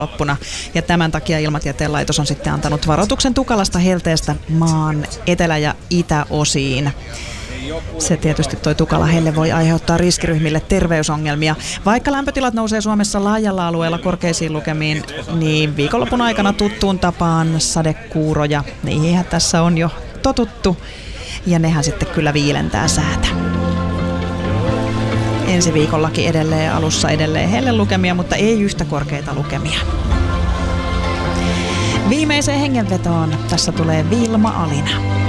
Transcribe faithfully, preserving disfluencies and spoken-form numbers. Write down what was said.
loppuna. Ja tämän takia Ilmatieteen laitos on sitten antanut varoituksen tukalasta helteestä maan etelä- ja itäosiin. Se tietysti toi tukala helle voi aiheuttaa riskiryhmille terveysongelmia. Vaikka lämpötilat nousee Suomessa laajalla alueella korkeisiin lukemiin, niin viikonlopun aikana tuttuun tapaan sadekuuroja, niihin tässä on jo totuttu. Ja nehän sitten kyllä viilentää säätä. Ensi viikollakin edelleen alussa edelleen hellelukemia, mutta ei yhtä korkeita lukemia. Viimeiseen hengenvetoon tässä tulee Vilma Alina.